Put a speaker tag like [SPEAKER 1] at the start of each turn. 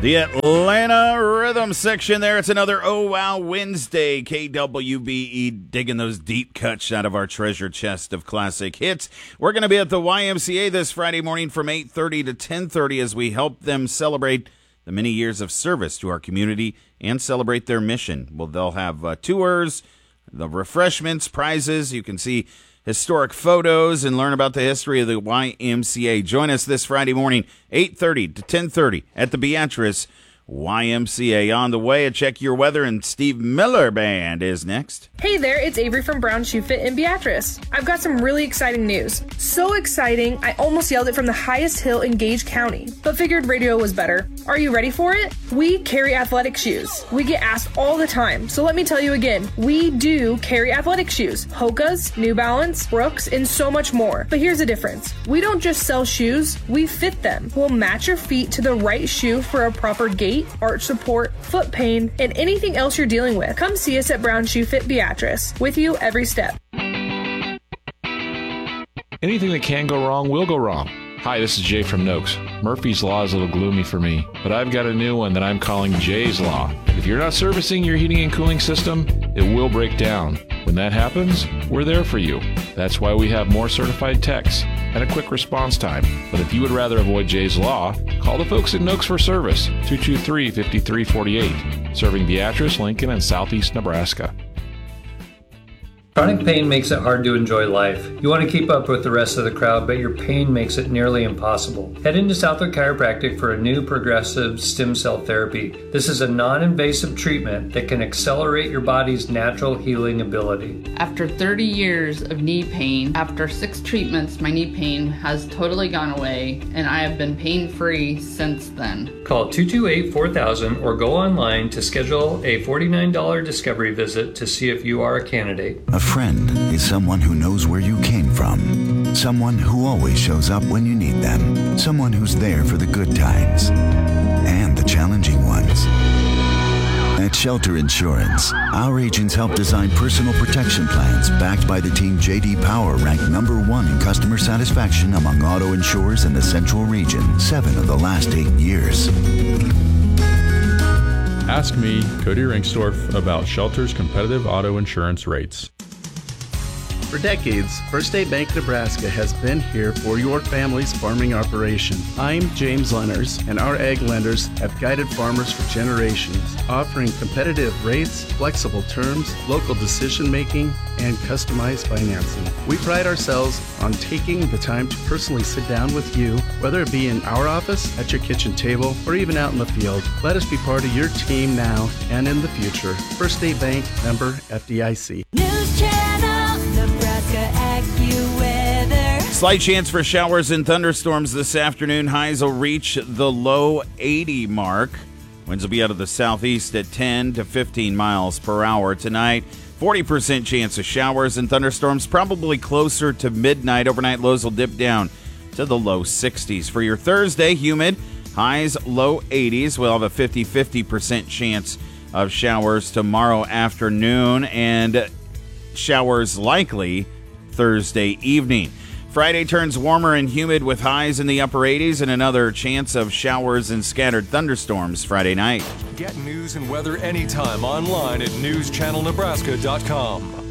[SPEAKER 1] The Atlanta Rhythm section there. It's another Oh Wow Wednesday. KWBE digging those deep cuts out of our treasure chest of classic hits. We're going to be at the YMCA this Friday morning from 8:30 to 10:30 as we help them celebrate the many years of service to our community and celebrate their mission. Well, they'll have tours, the refreshments, prizes. You can see historic photos and learn about the history of the YMCA. Join us this Friday morning, 8:30 to 10:30 at the Beatrice YMCA. On the way, a Check Your Weather and Steve Miller Band is next.
[SPEAKER 2] Hey there, it's Avery from Brown Shoe Fit in Beatrice. I've got some really exciting news. So exciting, I almost yelled it from the highest hill in Gage County, but figured radio was better. Are you ready for it? We carry athletic shoes. We get asked all the time, so let me tell you again. We do carry athletic shoes. Hoka's, New Balance, Brooks, and so much more. But here's the difference. We don't just sell shoes, we fit them. We'll match your feet to the right shoe for a proper gait, arch support, foot pain, and anything else you're dealing with. Come see us at Brown Shoe Fit Beatrice, with you every step.
[SPEAKER 3] Anything that can go wrong will go wrong. Hi, this is Jay from Noakes. Murphy's Law is a little gloomy for me, but I've got a new one that I'm calling Jay's Law. If you're not servicing your heating and cooling system, it will break down. When that happens, we're there for you. That's why we have more certified techs and a quick response time. But if you would rather avoid Jay's Law, call the folks at Noakes for service, 223-5348, serving Beatrice, Lincoln, and southeast Nebraska.
[SPEAKER 4] Chronic pain makes it hard to enjoy life. You want to keep up with the rest of the crowd, but your pain makes it nearly impossible. Head into Southwood Chiropractic for a new progressive stem cell therapy. This is a non-invasive treatment that can accelerate your body's natural healing ability.
[SPEAKER 5] After 30 years of knee pain, after 6 treatments, my knee pain has totally gone away, and I have been pain-free since then.
[SPEAKER 4] Call 228-4000 or go online to schedule a $49 discovery visit to see if you are a candidate.
[SPEAKER 6] A friend is someone who knows where you came from. Someone who always shows up when you need them. Someone who's there for the good times and the challenging ones. At Shelter Insurance, our agents help design personal protection plans backed by the team J.D. Power ranked #1 in customer satisfaction among auto insurers in the Central Region 7 of the last 8 years.
[SPEAKER 7] Ask me, Cody Rinksdorf, about Shelter's competitive auto insurance rates.
[SPEAKER 8] For decades, First State Bank Nebraska has been here for your family's farming operation. I'm James Lenners, and our ag lenders have guided farmers for generations, offering competitive rates, flexible terms, local decision-making, and customized financing. We pride ourselves on taking the time to personally sit down with you, whether it be in our office, at your kitchen table, or even out in the field. Let us be part of your team now and in the future. First State Bank, member FDIC.
[SPEAKER 9] News Channel, Nebraska AccuWeather.
[SPEAKER 1] Slight chance for showers and thunderstorms this afternoon. Highs will reach the low 80 mark. Winds will be out of the southeast at 10 to 15 miles per hour tonight. 40% chance of showers and thunderstorms, probably closer to midnight. Overnight lows will dip down to the low 60s. For your Thursday, humid, highs low 80s. We'll have a 50% chance of showers tomorrow afternoon and showers likely Thursday evening. Friday turns warmer and humid with highs in the upper 80s and another chance of showers and scattered thunderstorms Friday night.
[SPEAKER 10] Get news and weather anytime online at newschannelnebraska.com.